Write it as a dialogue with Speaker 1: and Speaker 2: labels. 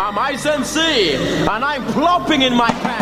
Speaker 1: I'm Ice MC, and I'm plopping in my pants.